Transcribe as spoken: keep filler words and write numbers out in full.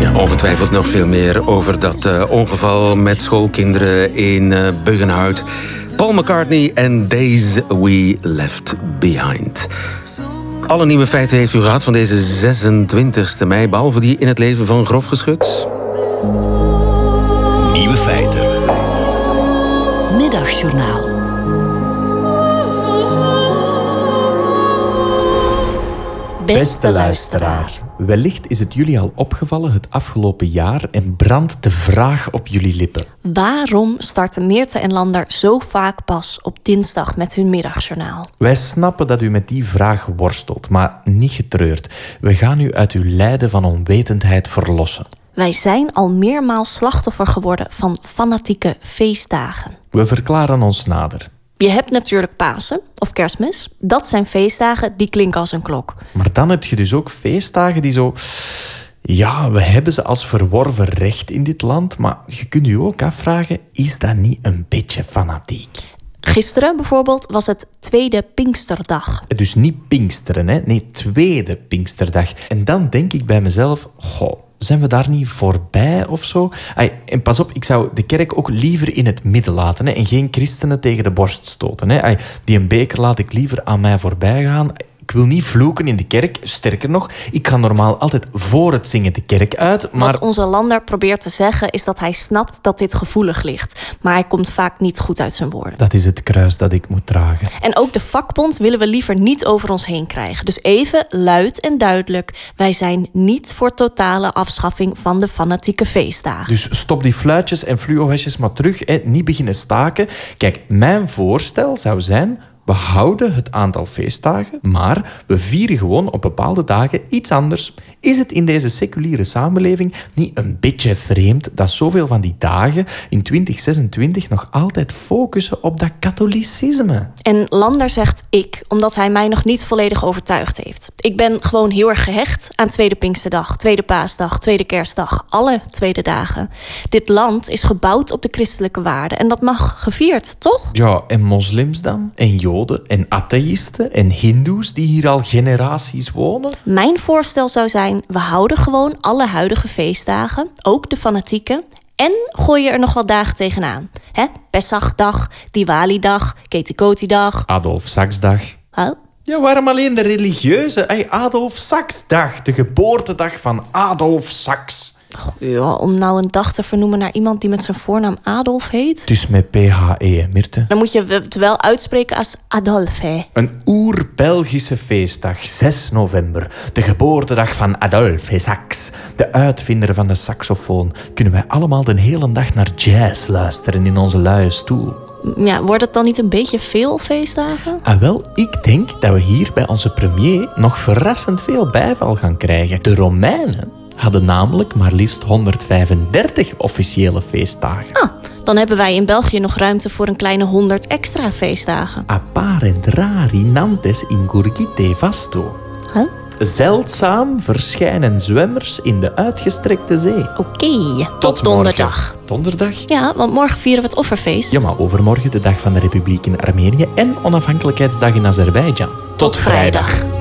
Ongetwijfeld nog veel meer over dat uh, ongeval met schoolkinderen in uh, Buggenhout. Paul McCartney en Days We Left Behind. Alle nieuwe feiten heeft u gehad van deze zesentwintigste mei, behalve die in het leven van Grof Geschut. Nieuwe feiten. Middagjournaal. Beste luisteraar, wellicht is het jullie al opgevallen het afgelopen jaar en brandt de vraag op jullie lippen. Waarom starten Meerte en Lander zo vaak pas op dinsdag met hun middagjournaal? Wij snappen dat u met die vraag worstelt, maar niet getreurd. We gaan u uit uw lijden van onwetendheid verlossen. Wij zijn al meermaals slachtoffer geworden van fanatieke feestdagen. We verklaren ons nader. Je hebt natuurlijk Pasen of Kerstmis. Dat zijn feestdagen die klinken als een klok. Maar dan heb je dus ook feestdagen die zo... Ja, we hebben ze als verworven recht in dit land, maar je kunt je ook afvragen, is dat niet een beetje fanatiek? Gisteren bijvoorbeeld was het tweede Pinksterdag. Dus niet Pinksteren, hè? Nee, tweede Pinksterdag. En dan denk ik bij mezelf, goh, zijn we daar niet voorbij of zo? Ay, en pas op, ik zou de kerk ook liever in het midden laten, hè, en geen christenen tegen de borst stoten. Hè. Ay, die een beker laat ik liever aan mij voorbij gaan. Ik wil niet vloeken in de kerk, sterker nog, ik ga normaal altijd voor het zingen de kerk uit, maar... Wat onze Lander probeert te zeggen is dat hij snapt dat dit gevoelig ligt. Maar hij komt vaak niet goed uit zijn woorden. Dat is het kruis dat ik moet dragen. En ook de vakbond willen we liever niet over ons heen krijgen. Dus even luid en duidelijk. Wij zijn niet voor totale afschaffing van de fanatieke feestdagen. Dus stop die fluitjes en fluohesjes maar terug, hè. Niet beginnen staken. Kijk, mijn voorstel zou zijn... We houden het aantal feestdagen, maar we vieren gewoon op bepaalde dagen iets anders. Is het in deze seculiere samenleving niet een beetje vreemd dat zoveel van die dagen in twintig zesentwintig nog altijd focussen op dat katholicisme? En Lander zegt ik, omdat hij mij nog niet volledig overtuigd heeft. Ik ben gewoon heel erg gehecht aan Tweede Pinksterdag, Tweede Paasdag, Tweede Kerstdag, alle tweede dagen. Dit land is gebouwd op de christelijke waarden en dat mag gevierd, toch? Ja, en moslims dan? En joden? En atheïsten? En hindoes die hier al generaties wonen? Mijn voorstel zou zijn, we houden gewoon alle huidige feestdagen, ook de fanatieke, en gooi je er nog wat dagen tegenaan. Hè? Pesachdag, Diwali-dag, Ketikoti-dag. Adolf Saksdag. Oh? Ja, waarom alleen de religieuze? Hey, Adolf Saksdag, de geboortedag van Adolf Saks. Ja, om nou een dag te vernoemen naar iemand die met zijn voornaam Adolf heet. Dus met P H E, Mirte. Dan moet je het wel uitspreken als Adolf, hè. Een oer-Belgische feestdag, zes november. De geboortedag van Adolf Saks. De uitvinder van de saxofoon. Kunnen wij allemaal de hele dag naar jazz luisteren in onze luie stoel. Ja, wordt het dan niet een beetje veel feestdagen? Ah, wel, ik denk dat we hier bij onze premier nog verrassend veel bijval gaan krijgen. De Romeinen hadden namelijk maar liefst honderdvijfendertig officiële feestdagen. Ah, dan hebben wij in België nog ruimte voor een kleine honderd extra feestdagen. Apparent rari nantes in gurgite vasto. Huh? Zeldzaam verschijnen zwemmers in de uitgestrekte zee. Oké, okay, tot, tot donderdag. Donderdag? Ja, want morgen vieren we het offerfeest. Ja, maar overmorgen de dag van de Republiek in Armenië en onafhankelijkheidsdag in Azerbeidzjan. Tot, tot vrijdag.